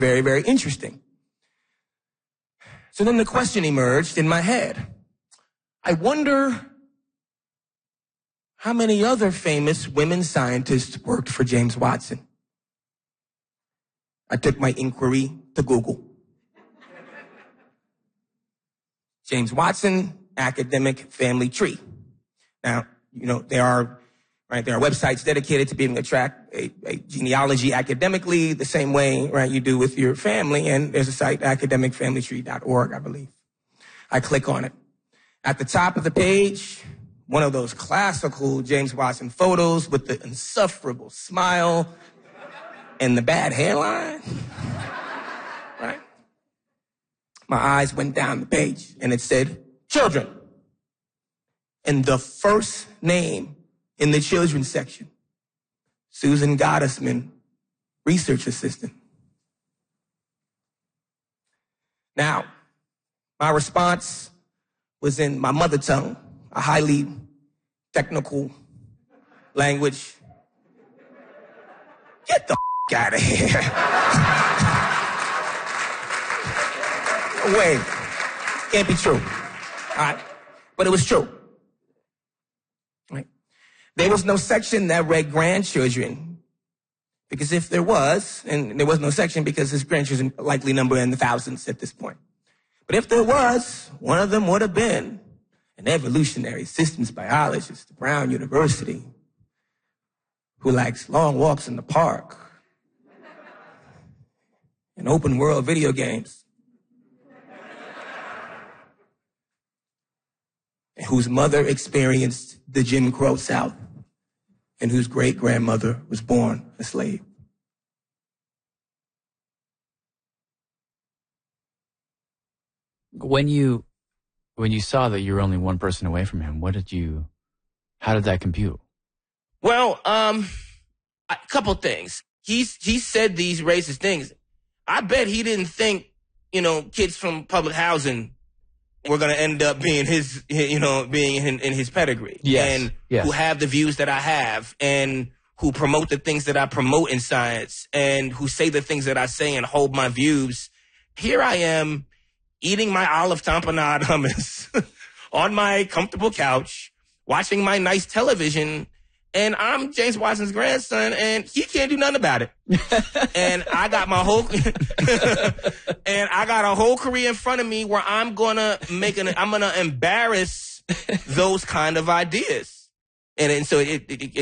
Very, very interesting. So then the question emerged in my head. I wonder how many other famous women scientists worked for James Watson. I took my inquiry to Google. James Watson, academic family tree. Now, there are websites dedicated to being able to track a genealogy academically the same way, right, you do with your family. And there's a site, academicfamilytree.org, I believe. I click on it. At the top of the page, one of those classical James Watson photos with the insufferable smile and the bad hairline, right? My eyes went down the page and it said, children. And the first name in the children's section, Susan Gottesman, research assistant. Now, my response was in my mother tongue, a highly technical language. Get the out of here. No way. Can't be true. All right. But it was true. Right. There was no section that read grandchildren, because if there was, and there was no section because his grandchildren likely number in the thousands at this point. But if there was, one of them would have been an evolutionary systems biologist at Brown University who likes long walks in the park and open world video games, and whose mother experienced the Jim Crow South, and whose great-grandmother was born a slave. When you saw that you were only one person away from him, how did that compute? Well, a couple things. He said these racist things. I bet he didn't think, kids from public housing were going to end up being his, being in his pedigree. Yes. And who have the views that I have, and who promote the things that I promote in science, and who say the things that I say and hold my views. Here I am eating my olive tamponade hummus on my comfortable couch, watching my nice television, and I'm James Watson's grandson, and he can't do nothing about it. And I got my whole, and I got a whole career in front of me where I'm gonna embarrass those kind of ideas. And so it